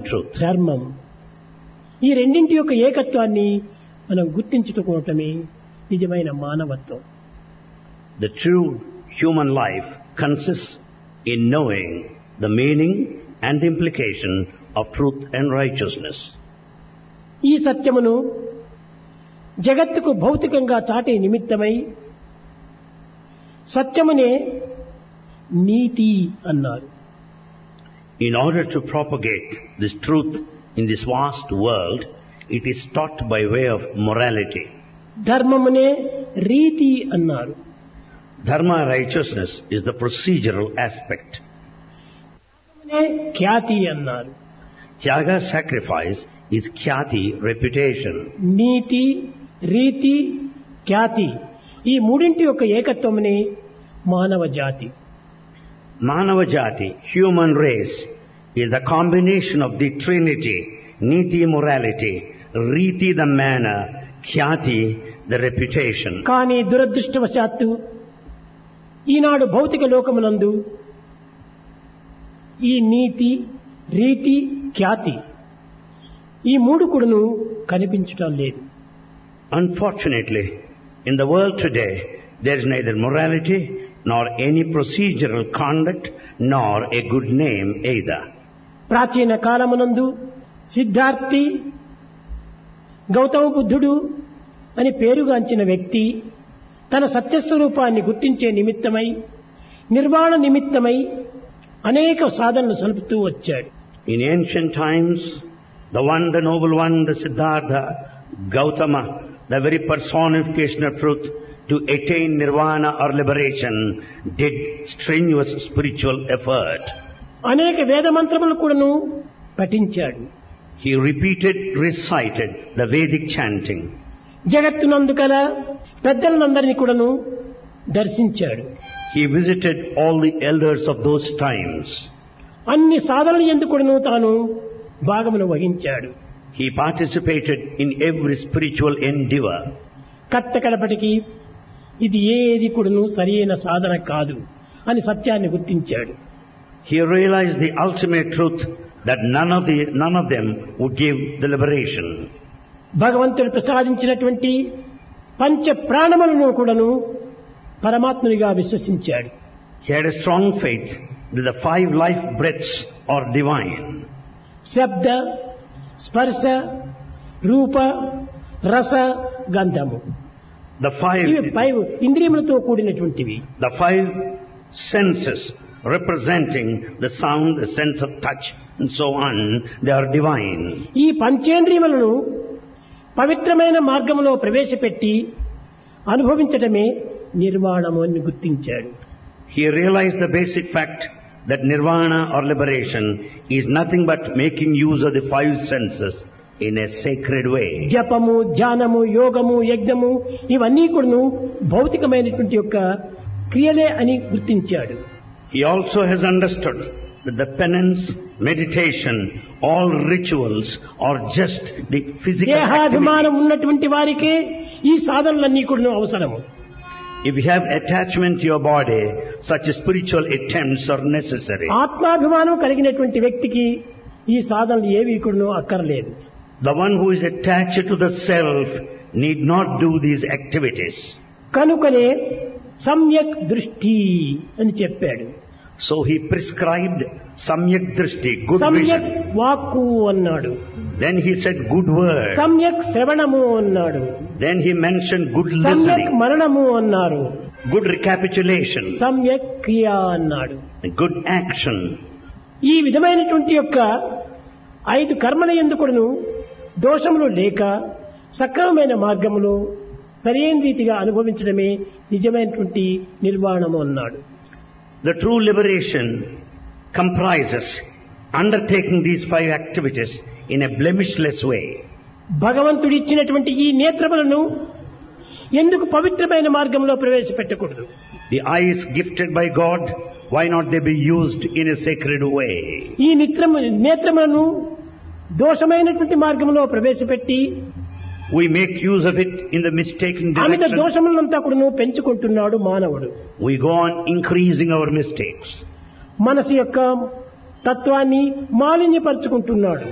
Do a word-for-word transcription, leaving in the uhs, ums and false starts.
truth. ధర్మం. ఈ రెండింటి యొక్క ఏకత్వాన్ని మనం గుర్తించుకోవటమే నిజమైన మానవత్వం. The true human life consists in knowing the meaning and the implication of truth and righteousness. ఈ సత్యమును జగత్తుకు భౌతికంగా చాటే నిమిత్తమై సత్యమునే నీతి అన్నారు. In order to propagate this truth in this vast world, it is taught by way of morality. ధర్మమునే రీతి అన్నారు. Dharma, righteousness, is the procedural aspect. ధర్మమునే ఖ్యాతి అన్నారు. Tyaga, sacrifice, is khyati, reputation. నీతి, రీతి, ఖ్యాతి ఈ మూడింటి యొక్క ఏకత్వమునే మానవ జాతి. Manava Jati, human race, is the combination of the trinity, niti, morality, riti, the manner, khyati, the reputation. కానీ దురదృష్టవశాత్తు ఈనాడు భౌతిక లోకమునందు ఈ నీతి, రీతి, ఖ్యాతి ఈ మూడు కూడాను కనిపించటం లేదు. Unfortunately, in the world today, there is neither morality nor any procedural conduct nor a good name either. ప్రాచీన కాలమునందు సిద్ధార్థి, గౌతమ బుద్ధుడు అని పేరుగాంచిన వ్యక్తి తన సత్యస్వరూపాన్ని గుర్తించే నిమిత్తమై నిర్వాణ నిమిత్తమై అనేక సాధనలు సలుపుతూ వచ్చాడు. In ancient times, the one, the noble one, the Siddhartha, Gautama, the very personification of truth, to attain nirvana or liberation, did strenuous spiritual effort. అనేక వేద మంత్రములు కూడాను పఠించాడు. He repeated, recited the Vedic chanting. జగత్తునందు కల పెద్దలందరినీ కూడాను దర్శించాడు. He visited all the elders of those times. అన్ని సాధనలు యందు కూడాను తాను భాగమును వహించాడు. He participated in every spiritual endeavor. కట్టకడపటికి ఇది ఏది కూడాను సరైన సాధన కాదు అని సత్యాన్ని గుర్తించాడు. He realized the ultimate truth that none of the none of them would give the liberation. భగవంతుడు ప్రసాదించినటువంటి పంచ ప్రాణములను కూడాను పరమాత్మునిగా విశ్వసించాడు. He had a strong faith that the five life breaths are divine. శబ్ద, స్పర్శ, రూప, రస, గంధము The five, ఇవి five ఇంద్రియములతో కూడినటువంటివి. the five senses representing the sound, the sense of touch, and so on, they are divine. ఈ పంచేంద్రియములను పవిత్రమైన మార్గంలో ప్రవేశపెట్టి అనుభవించటమే నిర్వాణము అని గుర్తించాడు. He realized the basic fact that nirvana or liberation is nothing but making use of the five senses in a sacred way. జపము, ధ్యానము, యోగము, యజ్ఞము ఇవన్నీ కూడాను భౌతికమైనటువంటి యొక్క క్రియలే అని గుర్తించాడు. He also has understood that the penance, meditation, all rituals are just the physical దేహాభిమానం activities. ఉన్నటువంటి వారికే ఈ సాధనలన్నీ కూడాను అవసరము. If you have attachment to your body, such spiritual attempts are necessary. ఆత్మాభిమానం కలిగినటువంటి వ్యక్తికి ఈ సాధనలు ఏవి కూడాను అక్కర్లేదు. The one who is attached to the self need not do these activities. కనుకనే సమ్యక్ దృష్టి అని చెప్పాడు. So he prescribed samyak drishti, good సమ్యక్ vision. వాక్కు అన్నాడు. Then he said good word. సమ్యక్ శ్రవణము అన్నాడు. Then he mentioned good సమ్యక్ listening, మరణము అన్నారు. good recapitulation, సమ్యక్ క్రియ అన్నాడు. good action. ఈ విధమైనటువంటి యొక్క ఐదు కర్మల యందుకును దోషములు లేక సక్రమమైన మార్గములో సరైన రీతిగా అనుభవించడమే నిజమైనటువంటి నిర్వాణము అన్నాడు. The true liberation comprises undertaking these five activities in a blemishless way. భగవంతుడు ఇచ్చినటువంటి ఈ నేత్రములను ఎందుకు పవిత్రమైన మార్గంలో ప్రవేశపెట్టకూడదు? The eyes gifted by God, why not they be used in a sacred way? ఈ నిత్రము నేత్రములను దోషమైనటువంటి మార్గంలో ప్రవేశపెట్టి We make use of it in the mistaken Amit direction. దోషములంతా కూడా పెంచుకుంటున్నాడు మానవుడు. We go on increasing our mistakes. మనసు యొక్క తత్వాన్ని మాలిన్యపరుచుకుంటున్నాడు.